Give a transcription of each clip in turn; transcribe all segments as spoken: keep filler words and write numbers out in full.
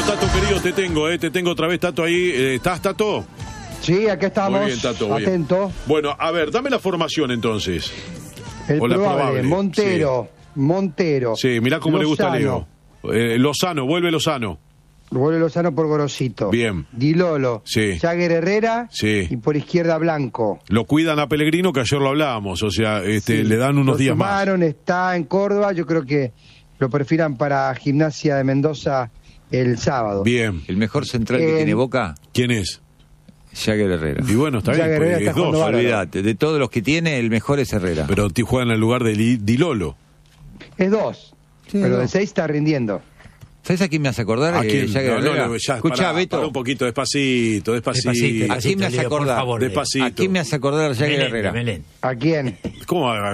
Tato querido, te tengo, eh, te tengo otra vez, Tato, ahí. Eh, ¿Estás, Tato? Sí, acá estamos. Muy bien, Tato, muy atento. Bien. Bueno, a ver, dame la formación entonces. El o la probable, probable. Montero, sí. Montero. Sí, mirá cómo Lozano. Le gusta a Leo. Eh, Lozano, vuelve Lozano. Vuelve Lozano por Gorosito. Bien. Di Lolo. Sí. Jagger Herrera. Sí. Y por izquierda Blanco. Lo cuidan a Pellegrino, que ayer lo hablábamos. O sea, este, sí. le dan unos lo días sumaron, más. Está en Córdoba. Yo creo que lo perfilan para Gimnasia de Mendoza el sábado. Bien. ¿El mejor central eh, que tiene Boca? ¿Quién es? Jagger Herrera. Y bueno, está bien. Herrera Es dos. Olvídate. De todos los que tiene, el mejor es Herrera. Pero te juega en el lugar de Di Lolo. Es dos. Sí, pero no. De seis está rindiendo. ¿Sabes a quién me hace acordar? ¿A quién? Eh, no, no, no, ya, Escuchá, pará, Beto. Pará un poquito, despacito, despacito. despacito ¿A quién me hace Leo, acordar? Favor, despacito. ¿A quién me hace acordar Jagger Herrera? Melén. ¿A quién? ¿Cómo ahora?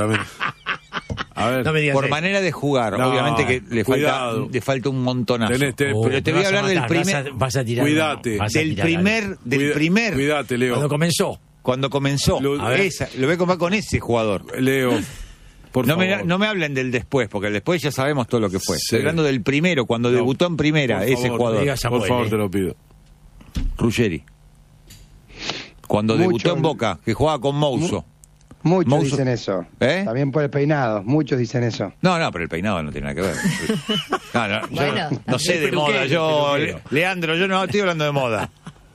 A ver. No me digas por eso. manera de jugar, no, obviamente que le falta, le falta un montonazo. Tenés, tenés, oh, pero te voy a hablar del primer. Vas a, vas a tirar, cuídate. Vas a del tirar primer, algo. del Cuida, primer. Cuídate, Leo. Cuando comenzó. Cuando comenzó. Lo, a ver. Esa, lo voy a comparar con ese jugador. Leo. Por no, favor. me, no me hablen del después, porque el después ya sabemos todo lo que fue. Sí. Estoy hablando del primero, cuando no, debutó en primera, ese favor, jugador. Samuel, por favor, te lo pido. Ruggeri. Cuando Mucho, debutó en Boca, que jugaba con Mouso. Muchos Mouso. dicen eso. ¿Eh? También por el peinado. Muchos dicen eso. No, no, pero el peinado no tiene nada que ver. No, no, yo Bueno, no, no sé de peluquero, moda. Yo, peluquero. Leandro, yo no estoy hablando de moda.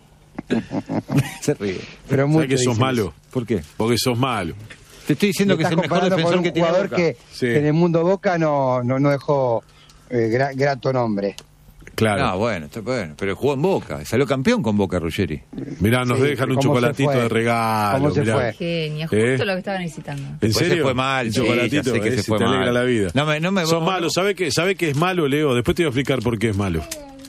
Se ríe. Pero ¿Sabes que sos dicen malo? eso. ¿Por qué? Porque sos malo. Te estoy diciendo que es Estás el mejor comparando defensor con un que tiene jugador Boca. que, Sí. que en el mundo Boca no, no, no dejó eh, gra, grato nombre. Claro. No, bueno, está bueno. Pero jugó en Boca. Salió campeón con Boca, Ruggeri. Mirá, nos Sí, dejan un ¿cómo se chocolatito fue? de regalo. ¿Cómo se mirá. fue? Genia, justo ¿Eh? lo que estaba necesitando. ¿En Después serio? se fue mal, Un sí, chocolatito, ya sé que eh, se si fue te alegra mal. la vida. No me- no me- Sos vos- malo, ¿sabe que, ¿sabe que es malo, Leo? Después te voy a explicar por qué es malo.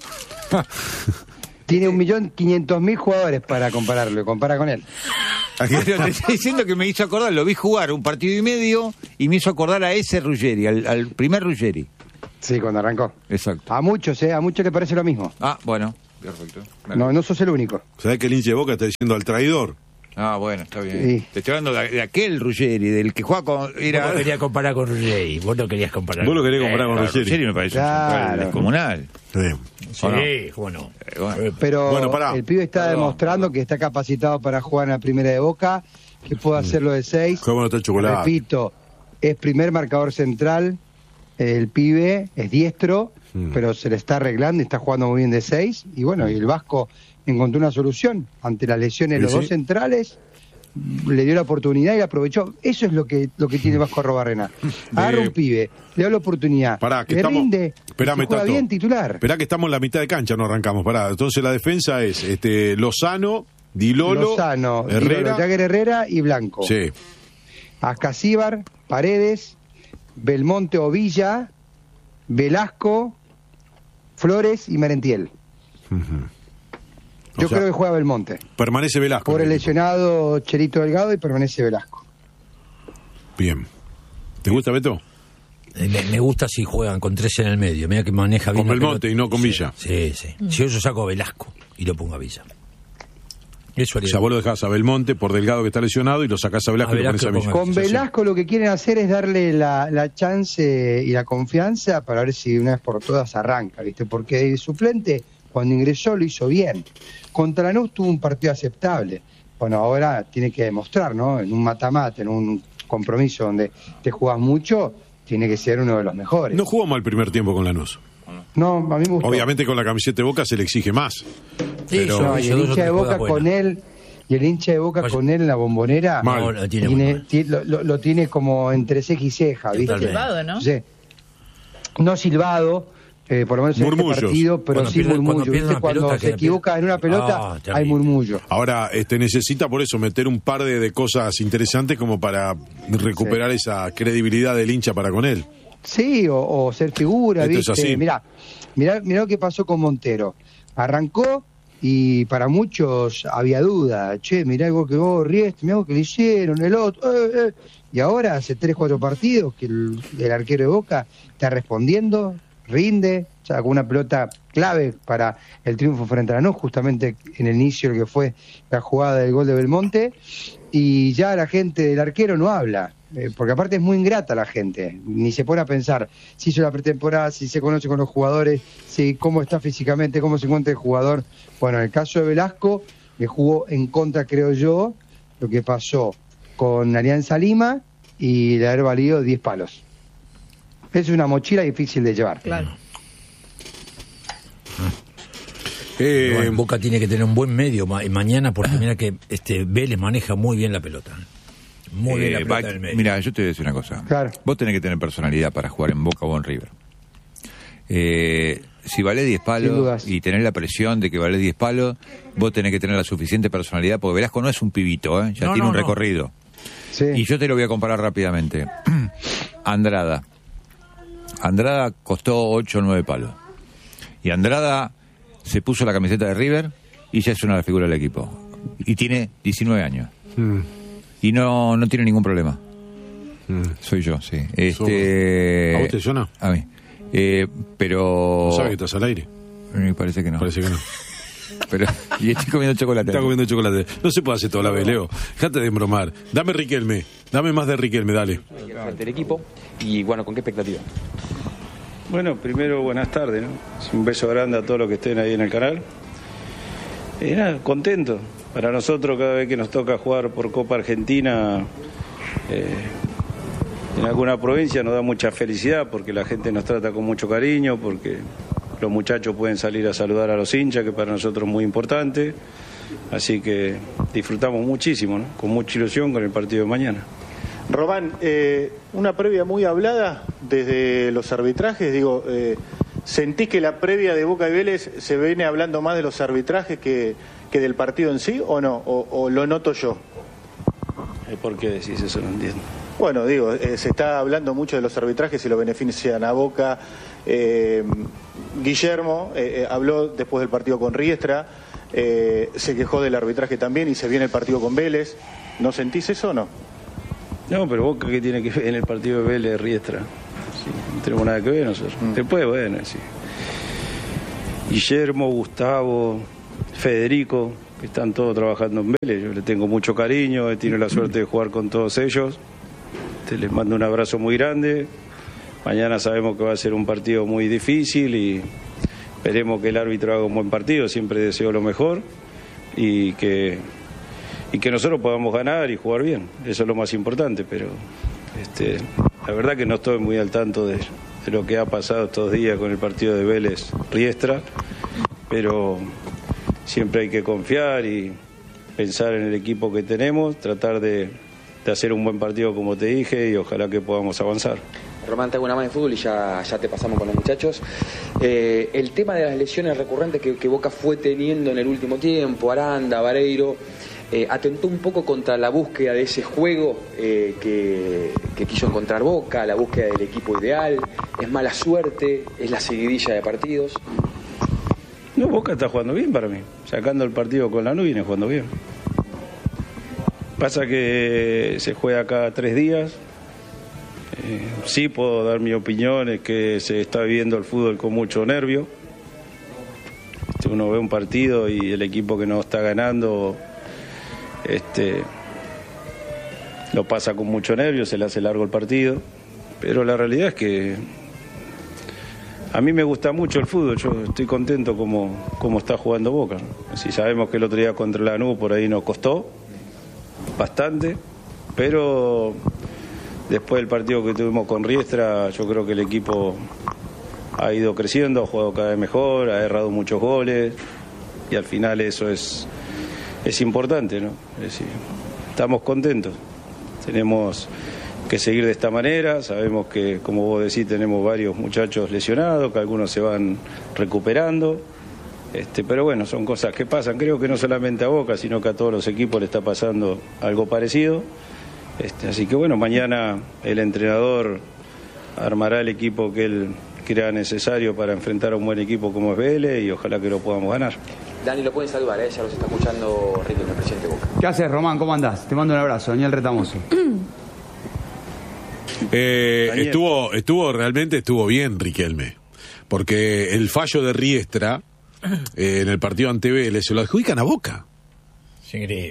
Tiene un millón quinientos mil jugadores para compararlo. Y compara con él. Pero te estoy diciendo que me hizo acordar, lo vi jugar un partido y medio y me hizo acordar a ese Ruggeri, al, al primer Ruggeri. Sí, cuando arrancó. Exacto. A muchos, ¿eh? A muchos le parece lo mismo. Ah, bueno, perfecto. Vale. No, no sos el único. ¿Sabés que el hincha de Boca está diciendo al traidor? Ah, bueno, está bien. Sí. Te estoy hablando de, de aquel Ruggeri, del que juega con... Vos Era, no querías comparar con Ruggeri. Vos no querías comparar. Vos lo querés comparar con Claro, Ruggeri. Ruggeri me parece Claro. un central descomunal. Sí. Sí, ¿O no? cómo no. Eh, bueno. Pero Bueno, pará. el pibe está Perdón, demostrando perdón. que está capacitado para jugar en la primera de Boca, que puede hacerlo de seis. Qué bueno está el chocolate. Repito, es primer marcador central. El pibe es diestro, Mm. pero se le está arreglando y está jugando muy bien de seis. Y bueno, y el Vasco encontró una solución ante las lesiones de Sí, los sí. dos centrales. Le dio la oportunidad y la aprovechó. Eso es lo que lo que tiene Vasco Arrobarrena. Agarra Eh, un pibe, le da la oportunidad, Pará, que le estamos... rinde, Esperame, y juega Tato. bien titular. Esperá que estamos en la mitad de cancha, no arrancamos. Pará. Entonces la defensa es este Lozano, Di Lolo, Lozano, Di Herrera. Lolo, Jagger Herrera y Blanco. Sí. Ascasíbar, Paredes, Belmonte o Villa, Velasco, Flores y Merentiel. O Yo sea, creo que juega Belmonte. Permanece Velasco. Por en el el equipo. lesionado Cherito Delgado y permanece Velasco. Bien. ¿Te gusta, Beto? Eh, Me, me gusta si juegan con tres en el medio. Mira que maneja bien. Con la Belmonte pelota. y no con Sí, Villa. Sí, sí. Si yo saco a Velasco y lo pongo a Villa. Eso O haría. sea, vos lo dejás a Belmonte por Delgado que está lesionado y lo sacás a Velasco A y lo pones Velasco a Villa. pongo- Con sí, sí. Velasco lo que quieren hacer es darle la, la chance y la confianza para ver si una vez por todas arranca, ¿viste? Porque el suplente, cuando ingresó, lo hizo bien. Contra Lanús tuvo un partido aceptable. Bueno, ahora tiene que demostrar, ¿no? En un mata-mata, en un compromiso donde te jugás mucho, tiene que ser uno de los mejores. No jugó mal el primer tiempo con Lanús. No, a mí me gustó. Obviamente con la camiseta de Boca se le exige más. Sí, pero- yo- No, y hizo el dos o hincha tres de Boca jugadas con buenas. él, y el hincha de Boca Vaya. con él en la bombonera, Mal. No, lo tiene muy tiene, mal. ti- lo, lo- lo tiene como entre ceja y ceja, ¿viste? Totalmente. Silbado, ¿no? Sí. No silbado, eh, por lo menos en este Murmullos. partido, pero Cuando sí pierde- cuando murmullo. pierde ¿Viste? una Cuando pelota se que- equivoca en una pelota, Ah, hay terrible. murmullo. Ahora, este necesita por eso meter un par de, de cosas interesantes como para recuperar esa credibilidad del hincha para con él. Sí, o, o ser figura, Esto es ¿viste? así. Mirá, mirá, mirá lo que pasó con Montero. Arrancó y para muchos había duda. Che, mirá algo que vos Rieste, mirá algo que le hicieron, el otro. Eh, eh. Y ahora hace tres, cuatro partidos que el, el arquero de Boca está respondiendo, rinde, sacó una pelota clave para el triunfo frente a Lanús, justamente en el inicio de lo que fue la jugada del gol de Belmonte. Y ya la gente del arquero no habla. eh, porque aparte es muy ingrata la gente, ni se pone a pensar si hizo la pretemporada, si se conoce con los jugadores, si cómo está físicamente, cómo se encuentra el jugador. Bueno, en el caso de Velasco, le jugó en contra, creo yo, lo que pasó con Alianza Lima y le haber valido diez palos. Es una mochila difícil de llevar. Claro. Eh, Bueno, Boca tiene que tener un buen medio ma- mañana porque mira que este Vélez maneja muy bien la pelota. Muy bien la Eh, pelota va- del medio. mira, yo te voy a decir una cosa. Claro. Vos tenés que tener personalidad para jugar en Boca o en River. Eh, si valés diez Sin palos dudas. y tenés la presión de que valés diez palos, vos tenés que tener la suficiente personalidad, porque Velasco no es un pibito, ¿eh? ya No, tiene no, un no. recorrido. Sí. Y yo te lo voy a comparar rápidamente. Andrada. Andrada costó ocho o nueve palos. Y Andrada se puso la camiseta de River y ya es una de las figuras del equipo. Y tiene diecinueve años. mm, Y no, no tiene ningún problema. mm. Soy yo, sí. Este, ¿A vos te suena? A mí. Eh, pero... ¿No sabes que estás al aire? Me parece que no. Parece que no. Pero, y estoy comiendo chocolate. Está comiendo chocolate. No se puede hacer todo la vez, Leo. Dejate de embromar. Dame Riquelme. Dame más de Riquelme, dale. Frente del equipo y bueno, ¿con qué expectativa? Bueno, primero buenas tardes, ¿no? Un beso grande a todos los que estén ahí en el canal. Y nada, contento. Para nosotros cada vez que nos toca jugar por Copa Argentina eh, en alguna provincia nos da mucha felicidad porque la gente nos trata con mucho cariño, porque los muchachos pueden salir a saludar a los hinchas, que para nosotros es muy importante. Así que disfrutamos muchísimo, ¿no? Con mucha ilusión con el partido de mañana. Román, eh, una previa muy hablada desde los arbitrajes, digo, eh, ¿sentís que la previa de Boca y Vélez se viene hablando más de los arbitrajes que, que del partido en sí o no? ¿O, o lo noto yo? Eh, ¿Por qué decís eso? No entiendo. Bueno, digo, eh, se está hablando mucho de los arbitrajes y lo benefician a Boca. Eh, Guillermo eh, eh, habló después del partido con Riestra, eh, se quejó del arbitraje también y se viene el partido con Vélez. ¿No sentís eso o no? No, pero Boca, ¿qué tiene que ver en el partido de Vélez, Riestra? Sí, no tenemos nada que ver nosotros. Mm. Después, bueno, sí. Guillermo, Gustavo, Federico, que están todos trabajando en Vélez. Yo le tengo mucho cariño, he tenido la suerte de jugar con todos ellos. Te les mando un abrazo muy grande. Mañana sabemos que va a ser un partido muy difícil y esperemos que el árbitro haga un buen partido. Siempre deseo lo mejor y que... y que nosotros podamos ganar y jugar bien, eso es lo más importante, pero este, la verdad que no estoy muy al tanto de, de lo que ha pasado estos días con el partido de Vélez Riestra, pero siempre hay que confiar y pensar en el equipo que tenemos, tratar de, de hacer un buen partido como te dije y ojalá que podamos avanzar. Román, te hago una más de fútbol y ya, ya te pasamos con los muchachos. Eh, el tema de las lesiones recurrentes que, que Boca fue teniendo en el último tiempo, Aranda, Vareiro, eh, atentó un poco contra la búsqueda de ese juego eh, que, que quiso encontrar Boca, la búsqueda del equipo ideal. Es mala suerte, es la seguidilla de partidos. No, Boca está jugando bien para mí, sacando el partido con Lanús viene jugando bien. Pasa que se juega cada tres días. Eh, sí puedo dar mi opinión, es que se está viviendo el fútbol con mucho nervio. Este, uno ve un partido y el equipo que no está ganando este, lo pasa con mucho nervio, se le hace largo el partido. Pero la realidad es que a mí me gusta mucho el fútbol, yo estoy contento como, como está jugando Boca. Si sabemos que el otro día contra Lanús por ahí nos costó bastante, pero después del partido que tuvimos con Riestra, yo creo que el equipo ha ido creciendo, ha jugado cada vez mejor, ha errado muchos goles y al final eso es, es importante, ¿no? Es decir, estamos contentos, tenemos que seguir de esta manera, sabemos que, como vos decís, tenemos varios muchachos lesionados, que algunos se van recuperando, este, pero bueno, son cosas que pasan, creo que no solamente a Boca, sino que a todos los equipos le está pasando algo parecido. Este, así que bueno, mañana el entrenador armará el equipo que él crea necesario para enfrentar a un buen equipo como es Vélez y ojalá que lo podamos ganar. Dani, lo pueden saludar, ¿eh? Ya los está escuchando Riquelme, el presidente de Boca. ¿Qué haces, Román? ¿Cómo andás? Te mando un abrazo, Daniel Retamoso. Eh, Daniel. estuvo, estuvo, realmente estuvo bien Riquelme, porque el fallo de Riestra eh, en el partido ante Vélez se lo adjudican a Boca. Es increíble.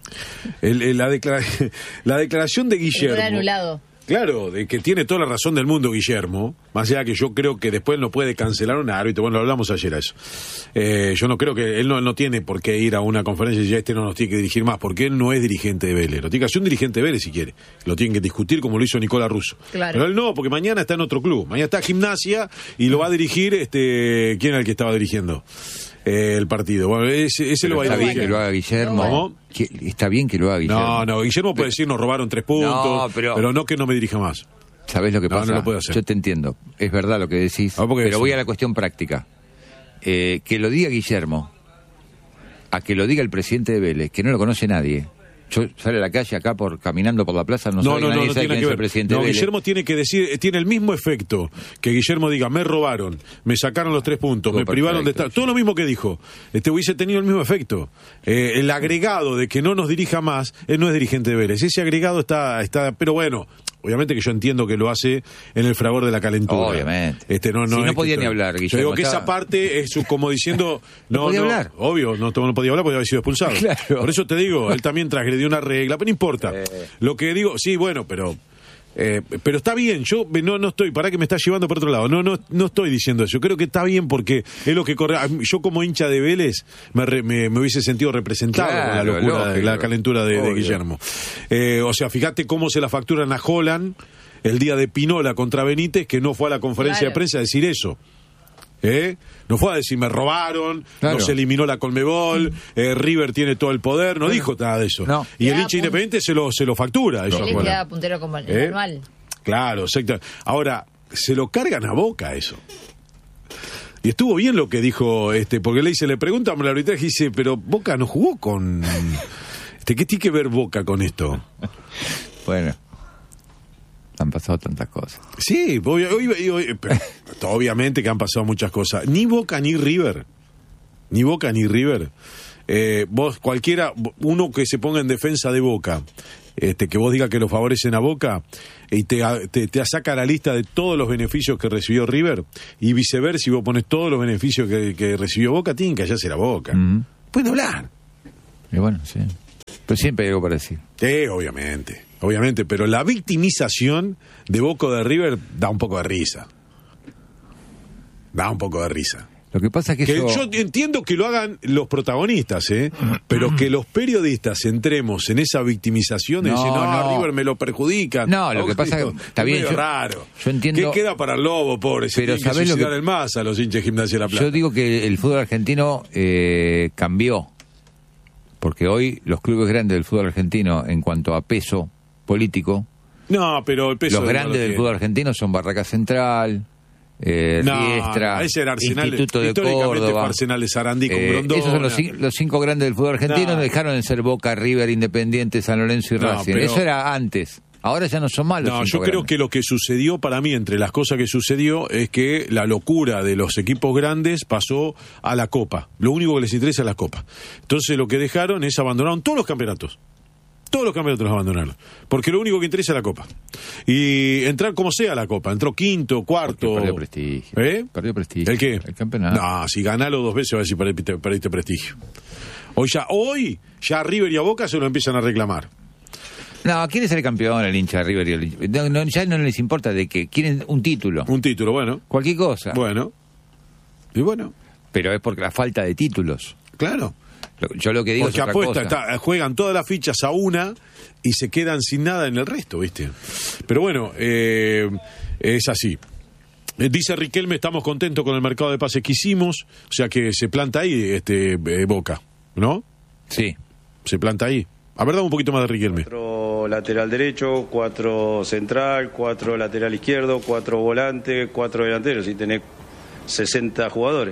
El, el, la, declara la declaración de Guillermo. El anulado. Claro, de que tiene toda la razón del mundo Guillermo, más allá que yo creo que después no puede cancelar un árbitro, bueno, lo hablamos ayer a eso. Eh, yo no creo que, él no, no tiene por qué ir a una conferencia y decir, este no nos tiene que dirigir más, porque él no es dirigente de Vélez, lo tiene que hacer un dirigente de Vélez si quiere, lo tienen que discutir como lo hizo Nicola Russo. Claro. Pero él no, porque mañana está en otro club, mañana está en Gimnasia y lo va a dirigir, este, ¿quién era el que estaba dirigiendo? Eh, el partido. Bueno, ese, ese lo va a está dirigir. bien que lo haga Guillermo. ¿Cómo? Que, está bien que lo haga Guillermo. No, no, Guillermo puede decir nos robaron tres puntos, No, pero- pero no que no me dirija más. ¿Sabés lo que No, pasa? no lo puede hacer. Yo te entiendo. Es verdad lo que decís. Ah, porque pero eso- voy a la cuestión práctica. Eh, que lo diga Guillermo, a que lo diga el presidente de Vélez, que no lo conoce nadie. Yo sale a la calle acá por caminando por la plaza, no, No, sabe no, no, nadie no sabe tiene quién que es ver. el presidente No, de Vélez. Guillermo tiene que decir, tiene el mismo efecto que Guillermo diga, me robaron, me sacaron los tres puntos, Todo me privaron de perfecto, estar. Todo lo mismo que dijo. Este hubiese tenido el mismo efecto. Eh, el agregado de que no nos dirija más, él no es dirigente de Vélez. Ese agregado está, está, pero bueno, obviamente que yo entiendo que lo hace en el fragor de la calentura. Obviamente. Este, no, no, Si no es podía que- ni hablar, Yo Guillermo, digo que estaba- esa parte es su- como diciendo, No no, podía no, hablar. obvio, no, no podía hablar porque había sido expulsado. Claro. Por eso te digo, él también transgredió una regla, pero no importa. Lo que digo, sí, bueno, pero eh, pero está bien, yo no no estoy, para que me está llevando por otro lado, no no no estoy diciendo eso, yo creo que está bien porque es lo que corre, yo como hincha de Vélez me, re- me, me hubiese sentido representado con la Claro, locura, de, lógico. la calentura de, de Obvio. Guillermo. Eh, o sea, fíjate cómo se la facturan a Holland el día de Pinola contra Benítez, que no fue a la conferencia Claro. de prensa a decir eso. ¿Eh? No fue a decir me robaron, Claro. no se eliminó la Conmebol, eh, River tiene todo el poder, no dijo nada de eso. No. Y el Queda hincha pun- independiente se lo, se lo factura. Eso a Él Holland. queda puntero como el ¿Eh? manual. Claro, exacto. Ahora, se lo cargan a Boca eso. Y estuvo bien lo que dijo, este, porque le dice, le preguntan al arbitraje y dice, pero Boca no jugó con... Este, ¿qué tiene que ver Boca con esto? Bueno, han pasado tantas cosas. Sí, obvio- obvio- obvio- pero, obviamente que han pasado muchas cosas. Ni Boca ni River. Ni Boca ni River. Eh, vos, cualquiera, uno que se ponga en defensa de Boca, este, que vos diga que lo favorecen a Boca, y te, te, te saca la lista de todos los beneficios que recibió River, y viceversa, si vos pones todos los beneficios que, que recibió Boca, tienen que hallarse la Boca. Mm. Pueden hablar. Y bueno, sí. Pero siempre hay algo para decir. Sí, obviamente, obviamente, pero la victimización de Boca o de River da un poco de risa. Da un poco de risa. Lo que pasa es que, Que eso... yo entiendo que lo hagan los protagonistas, ¿eh? Pero que los periodistas entremos en esa victimización de No, decir, no, no. River me lo perjudica. No, lo que pasa digo, que- está es bien, medio yo- raro. yo entiendo- ¿Qué queda para el Lobo, pobre? Se Pero tienen que ¿sabés lo suicidar que- el más a los hinchas de Gimnasia de La Plata. Yo digo que el fútbol argentino eh, cambió, porque hoy los clubes grandes del fútbol argentino, en cuanto a peso político, No, pero el peso... los no grandes lo del tiene. fútbol argentino son Barraca Central, eh, No, Riestra, ese era Arsenal. Instituto de Históricamente Córdoba. fue Arsenal de Sarandí con Eh, Grondona. esos son los, cin- los cinco grandes del fútbol argentino, No. dejaron de ser Boca, River, Independiente, San Lorenzo y No, Racing. pero- Eso era antes. Ahora ya no son malos. No, yo creo que lo que sucedió para mí, entre las cosas que sucedió, es que la locura de los equipos grandes pasó a la Copa. Lo único que les interesa es la Copa. Entonces lo que dejaron es abandonaron todos los campeonatos. Todos los campeonatos los abandonaron. Porque lo único que interesa es la Copa. Y entrar como sea a la Copa. Entró quinto, cuarto. Perdió prestigio. ¿Eh? Perdió prestigio. ¿El qué? El campeonato. No, si ganalo dos veces va a decir perdiste, perdiste prestigio. Hoy ya, hoy ya a River y a Boca se lo empiezan a reclamar. No, quiere ser campeón el hincha de River y el hincha. No, no, ya no les importa de qué. Quieren un título. Un título, bueno. Cualquier cosa. Bueno. Y bueno, Pero es porque la falta de títulos. claro. Lo- Yo lo que digo Porque es otra apuesta, cosa. está- juegan todas las fichas a una y se quedan sin nada en el resto, ¿viste? Pero bueno, eh, es así. Eh, Dice Riquelme, estamos contentos con el mercado de pases que hicimos, o sea que se planta ahí este eh, Boca, ¿no? Sí. Se planta ahí. A ver, dame un poquito más de Riquelme. Cuatro lateral derecho, cuatro central, cuatro lateral izquierdo, cuatro volante, cuatro delanteros y tenés sesenta jugadores.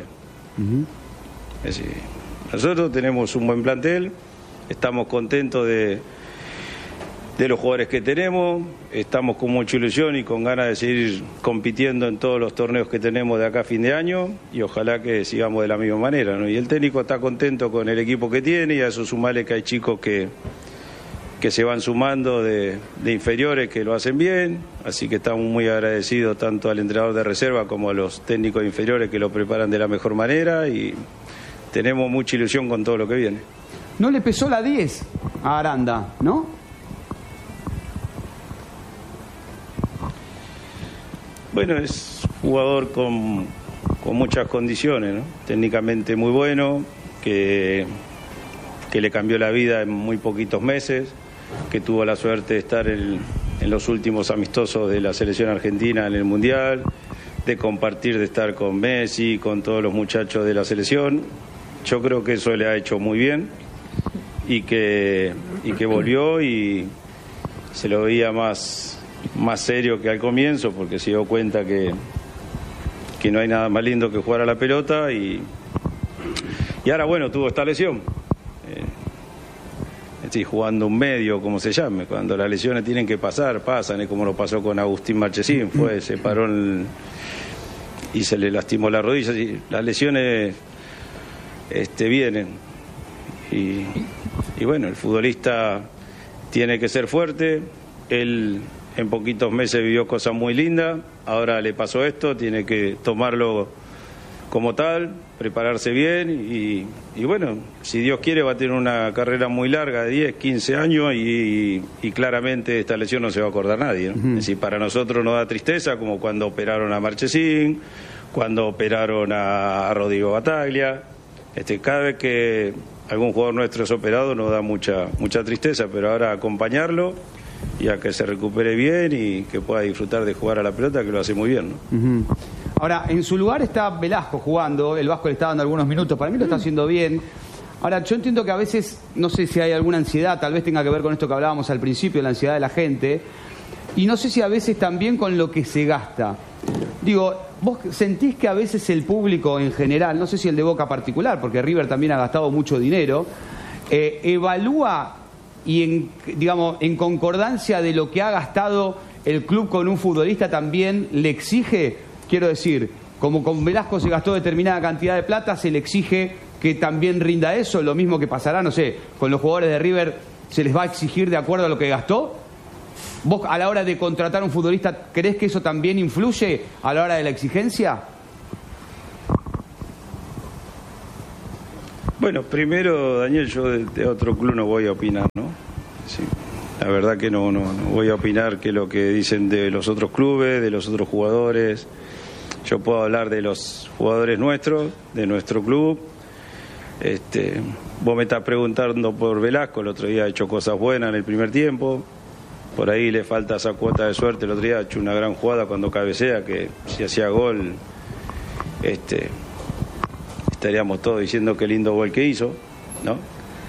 Es decir, nosotros tenemos un buen plantel, estamos contentos de, de los jugadores que tenemos, estamos con mucha ilusión y con ganas de seguir compitiendo en todos los torneos que tenemos de acá a fin de año y ojalá que sigamos de la misma manera, ¿no? Y el técnico está contento con el equipo que tiene y a eso sumarle que hay chicos que, que se van sumando de, de inferiores que lo hacen bien, así que estamos muy agradecidos tanto al entrenador de reserva como a los técnicos inferiores que lo preparan de la mejor manera y tenemos mucha ilusión con todo lo que viene. no le pesó la diez a Aranda, ¿no? Bueno, es jugador con, con muchas condiciones, ¿no? Técnicamente muy bueno, que, que le cambió la vida en muy poquitos meses, que tuvo la suerte de estar en, en los últimos amistosos de la selección argentina en el Mundial, de compartir, de estar con Messi, con todos los muchachos de la selección. Yo creo que eso le ha hecho muy bien y que, y que volvió y se lo veía más, más serio que al comienzo, porque se dio cuenta que, que no hay nada más lindo que jugar a la pelota y, y ahora bueno, tuvo esta lesión. Eh, estoy jugando un medio, como se llame, cuando las lesiones tienen que pasar, pasan, es como lo pasó con Agustín Marchesín, fue, se paró el, y se le lastimó la rodilla, y las lesiones este, vienen y, y bueno, el futbolista tiene que ser fuerte, él en poquitos meses vivió cosas muy lindas, ahora le pasó esto, tiene que tomarlo como tal, prepararse bien y, y bueno, si Dios quiere va a tener una carrera muy larga de diez, quince años y, y claramente esta lesión no se va a acordar nadie, ¿no? Uh-huh. Es decir, para nosotros nos da tristeza, como cuando operaron a Marchesín, cuando operaron a, a Rodrigo Bataglia, este, cada vez que algún jugador nuestro es operado nos da mucha, mucha tristeza, pero ahora acompañarlo y a que se recupere bien y que pueda disfrutar de jugar a la pelota, que lo hace muy bien, ¿no? Uh-huh. Ahora, en su lugar está Velasco jugando, el Vasco le está dando algunos minutos, para mí lo está haciendo bien. Ahora, yo entiendo que a veces, no sé si hay alguna ansiedad, tal vez tenga que ver con esto que hablábamos al principio, la ansiedad de la gente, y no sé si a veces también con lo que se gasta. Digo, vos sentís que a veces el público en general, no sé si el de Boca particular, porque River también ha gastado mucho dinero, eh, evalúa y en, digamos, en concordancia de lo que ha gastado el club con un futbolista también le exige, quiero decir, como con Velasco se gastó determinada cantidad de plata, se le exige que también rinda eso, lo mismo que pasará, no sé, con los jugadores de River, ¿se les va a exigir de acuerdo a lo que gastó? ¿Vos a la hora de contratar a un futbolista creés que eso también influye a la hora de la exigencia? Bueno, primero, Daniel, yo de, de otro club no voy a opinar, ¿no? Sí, la verdad que no, no, no voy a opinar que lo que dicen de los otros clubes, de los otros jugadores. Yo puedo hablar de los jugadores nuestros, de nuestro club. Este, vos me estás preguntando por Velasco, el otro día ha hecho cosas buenas en el primer tiempo. Por ahí le falta esa cuota de suerte, el otro día ha hecho una gran jugada cuando cabecea, que si hacía gol, este, estaríamos todos diciendo qué lindo gol que hizo, ¿no?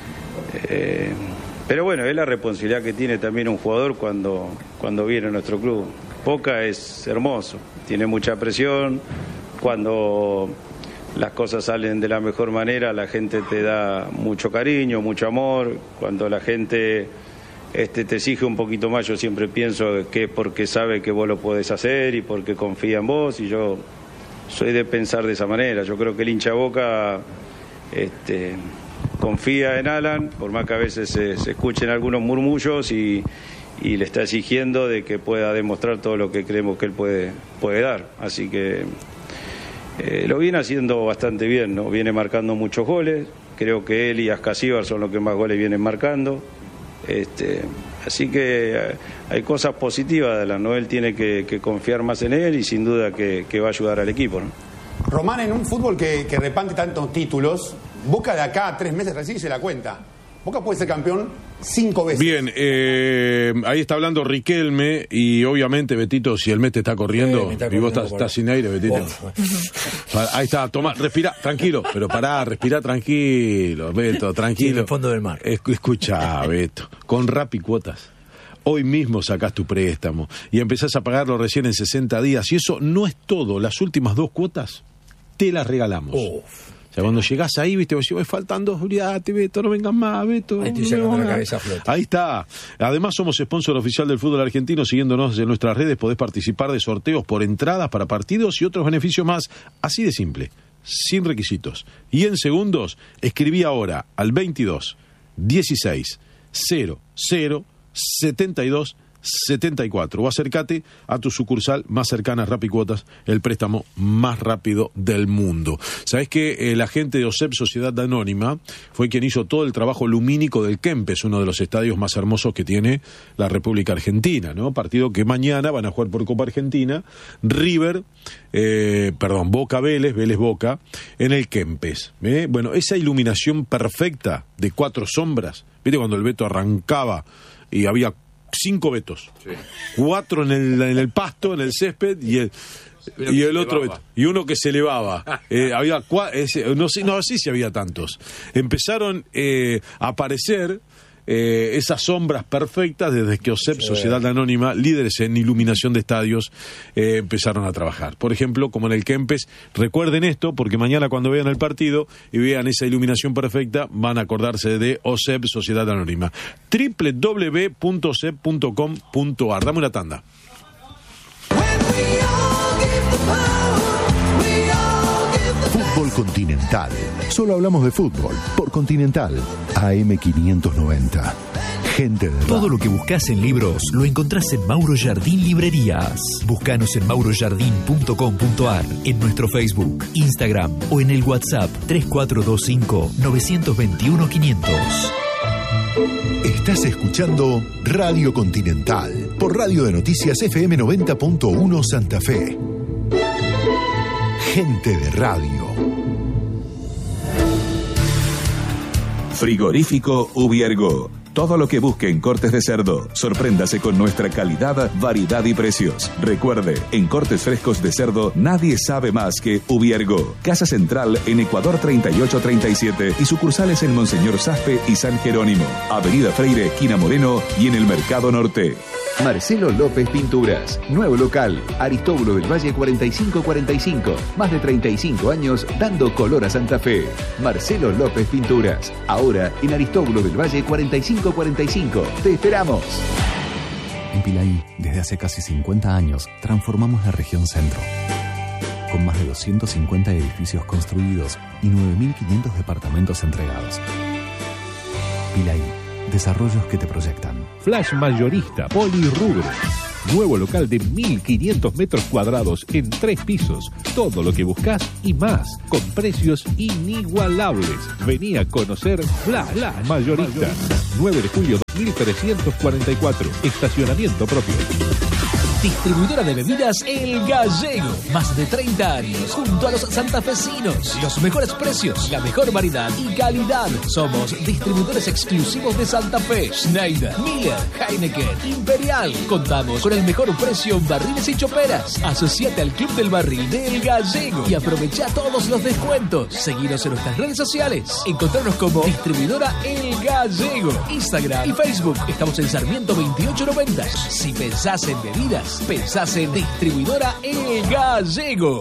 Eh, pero bueno, es la responsabilidad que tiene también un jugador cuando, cuando viene a nuestro club. Boca es hermoso, tiene mucha presión, cuando las cosas salen de la mejor manera, la gente te da mucho cariño, mucho amor, cuando la gente este, te exige un poquito más, yo siempre pienso que es porque sabe que vos lo podés hacer y porque confía en vos, y yo soy de pensar de esa manera. Yo creo que el hincha Boca este, confía en Alan, por más que a veces se, se escuchen algunos murmullos y, y le está exigiendo de que pueda demostrar todo lo que creemos que él puede, puede dar. Así que eh, lo viene haciendo bastante bien, ¿no? Viene marcando muchos goles, creo que él y Ascasíbar son los que más goles vienen marcando. Este, así que eh, hay cosas positivas de Alan, ¿no? Él tiene que, que confiar más en él y sin duda que, que va a ayudar al equipo, ¿no? Román, en un fútbol que, que reparte tantos títulos, Boca de acá a tres meses recién se la cuenta. Boca puede ser campeón cinco veces. Bien, eh, ahí está hablando Riquelme y obviamente, Betito, si el mes te está corriendo, sí, y vos estás, estás sin aire, Betito. Oh. Ahí está, toma, respira, tranquilo, pero pará, respira tranquilo, Beto, tranquilo. Sí, en el fondo del mar. Escucha, Beto, con Rappi Cuotas. Hoy mismo sacás tu préstamo y empezás a pagarlo recién en sesenta días. Y eso no es todo. Las últimas dos cuotas te las regalamos. Oh. O sea, cuando llegás ahí, viste, vos decís, faltan dos, olvidate, Beto, no vengan más, Beto. Ahí, no la cabeza flota. Ahí está. Además, somos sponsor oficial del fútbol argentino. Siguiéndonos en nuestras redes, podés participar de sorteos por entradas para partidos y otros beneficios más. Así de simple, sin requisitos. Y en segundos, escribí ahora al veintidós dieciséis cero cero setenta y dos setenta y cuatro. O acércate a tu sucursal más cercana, Rapicuotas, el préstamo más rápido del mundo. Sabés que el agente de O S E P, Sociedad Anónima, fue quien hizo todo el trabajo lumínico del Kempes, uno de los estadios más hermosos que tiene la República Argentina, ¿no? Partido que mañana van a jugar por Copa Argentina, River, eh, perdón, Boca Vélez, Vélez Boca, en el Kempes. ¿eh? Bueno, esa iluminación perfecta de cuatro sombras, ¿viste cuando el Beto arrancaba y había cinco Betos? Sí. Cuatro en el, en el pasto, en el césped, y el, y el otro Beto, y uno que se elevaba. Eh, había cua, ese, no sé, no sé si había tantos. Empezaron eh, a aparecer eh, esas sombras perfectas desde que O S E P, sí, Sociedad Anónima, líderes en iluminación de estadios, eh, empezaron a trabajar. Por ejemplo, como en el Kempes, recuerden esto, porque mañana cuando vean el partido y vean esa iluminación perfecta, van a acordarse de O S E P, Sociedad Anónima. doble u doble u doble u punto o s e p punto com punto a r. Dame una tanda. Fútbol Continental. Solo hablamos de fútbol por Continental. A M quinientos noventa. Gente de Todo lo que buscas en libros lo encontrás en Mauro Jardín Librerías. Búscanos en mauro jardín punto com punto a r, en nuestro Facebook, Instagram o en el WhatsApp tres cuatro dos cinco, nueve dos uno, quinientos. Estás escuchando Radio Continental por Radio de Noticias F M noventa punto uno Santa Fe. Gente de radio. Frigorífico Ubiergo. Todo lo que busque en cortes de cerdo. Sorpréndase con nuestra calidad, variedad y precios. Recuerde, en cortes frescos de cerdo, nadie sabe más que Ubiergo. Casa Central en Ecuador treinta y ocho treinta y siete y sucursales en Monseñor Saspe y San Jerónimo. Avenida Freire, esquina Moreno y en el Mercado Norte. Marcelo López Pinturas. Nuevo local. Aristóbulo del Valle cuarenta y cinco cuarenta y cinco. Más de treinta y cinco años dando color a Santa Fe. Marcelo López Pinturas. Ahora en Aristóbulo del Valle cuarenta y cinco cuarenta y cinco. ¡Te esperamos! En Pilaí, desde hace casi cincuenta años, transformamos la región centro. Con más de doscientos cincuenta edificios construidos y nueve mil quinientos departamentos entregados. Pilaí, desarrollos que te proyectan. Flash Mayorista Polirrubro. Nuevo local de mil quinientos metros cuadrados en tres pisos. Todo lo que buscas y más, con precios inigualables. Vení a conocer Flash, Flash Mayorista. nueve de julio dos mil trescientos cuarenta y cuatro. Estacionamiento propio. Distribuidora de bebidas El Gallego. Más de treinta años junto a los santafesinos. Los mejores precios, la mejor variedad y calidad. Somos distribuidores exclusivos de Santa Fe. Schneider, Miller, Heineken, Imperial. Contamos con el mejor precio en barriles y choperas. Asociate al Club del Barril de El Gallego y aprovecha todos los descuentos. Seguinos en nuestras redes sociales. Encontrarnos como Distribuidora El Gallego. Instagram y Facebook. Estamos en Sarmiento veintiocho noventa. Si pensás en bebidas, pensás en Distribuidora El Gallego.